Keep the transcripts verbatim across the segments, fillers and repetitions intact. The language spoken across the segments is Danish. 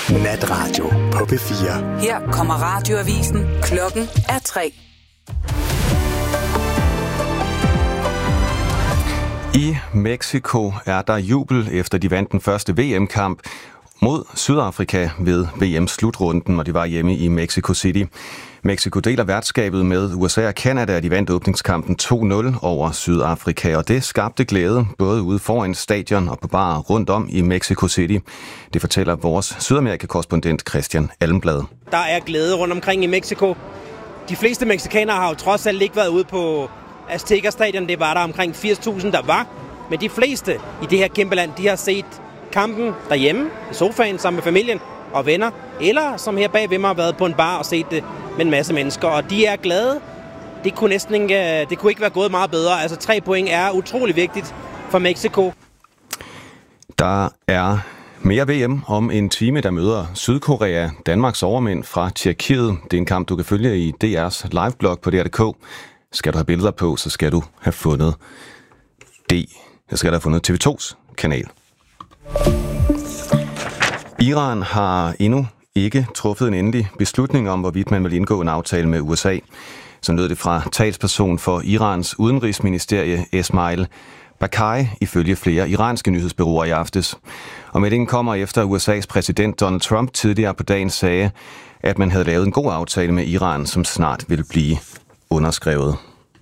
Natradio på P fire. Her kommer radioavisen. Klokken er tre. I Mexico er der jubel efter de vandt den første V M-kamp mod Sydafrika ved V M-slutrunden, og de var hjemme i Mexico City. Mexico deler værtskabet med U S A og Canada, og de vandt åbningskampen to nul over Sydafrika, og det skabte glæde både ude foran stadion og på barer rundt om i Mexico City. Det fortæller vores Sydamerika-korrespondent Christian Almblad. Der er glæde rundt omkring i Mexico. De fleste mexikanere har jo trods alt ikke været ude på Azteca Stadion. Det var der omkring firs tusind, der var. Men de fleste i det her kæmpe land, de har set kampen derhjemme i sofaen sammen med familien og venner, eller som her bag ved mig har været på en bar og set det med en masse mennesker, og de er glade. Det kunne næsten ikke, det kunne ikke være gået meget bedre. Altså tre point er utrolig vigtigt for Mexico. Der er mere V M om en time, der møder Sydkorea, Danmarks overmænd fra Tjekkiet. Det er en kamp, du kan følge i D R's liveblog på D R punktum d k. Skal du have billeder på, så skal du have fundet D. Jeg skal have fundet T V to's kanal. Iran har endnu ikke truffet en endelig beslutning om, hvorvidt man vil indgå en aftale med U S A. Så lød det fra talsperson for Irans udenrigsministerie Esmail Bakai ifølge flere iranske nyhedsbureauer i aftes. Og meldingen kommer efter U S A's præsident Donald Trump tidligere på dagen sagde, at man havde lavet en god aftale med Iran, som snart ville blive underskrevet.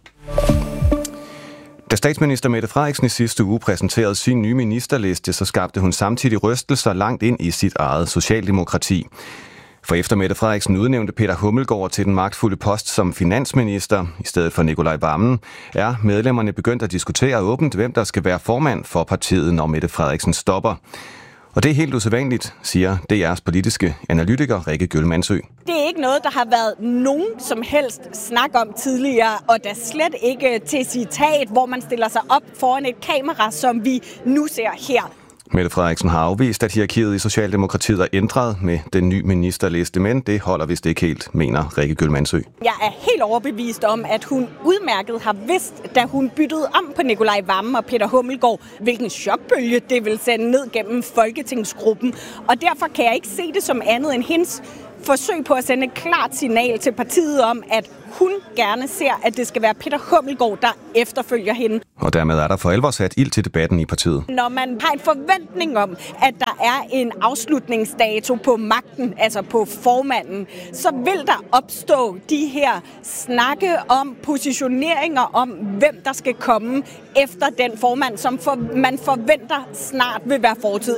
Da statsminister Mette Frederiksen i sidste uge præsenterede sin nye ministerliste, så skabte hun samtidig rystelser langt ind i sit eget socialdemokrati. For efter Mette Frederiksen udnævnte Peter Hummelgaard til den magtfulde post som finansminister, i stedet for Nikolaj Wammen, er medlemmerne begyndt at diskutere åbent, hvem der skal være formand for partiet, når Mette Frederiksen stopper. Og det er helt usædvanligt, siger D R's politiske analytiker Rikke Gyllmandsø. Det er ikke noget, der har været nogen som helst snak om tidligere, og da slet ikke til citat, hvor man stiller sig op foran et kamera, som vi nu ser her. Mette Frederiksen har afvist, at hierarkiet i Socialdemokratiet er ændret med den nye ministerliste, men det holder vist ikke helt, mener Rikke Gyllmandsø. Jeg er helt overbevist om, at hun udmærket har vidst, da hun byttede om på Nikolaj Wammen og Peter Hummelgaard, hvilken chokbølge det vil sende ned gennem Folketingsgruppen. Og derfor kan jeg ikke se det som andet end hendes forsøg på at sende et klart signal til partiet om, at hun gerne ser, at det skal være Peter Hummelgaard, der efterfølger hende. Og dermed er der for alvor sat ild til debatten i partiet. Når man har en forventning om, at der er en afslutningsdato på magten, altså på formanden, så vil der opstå de her snakke om positioneringer om, hvem der skal komme efter den formand, som for, man forventer snart vil være fortid.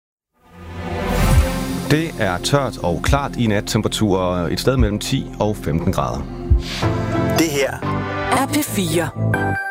Det er tørt og klart i nattemperaturer et sted mellem ti og femten grader. Det her er P fire.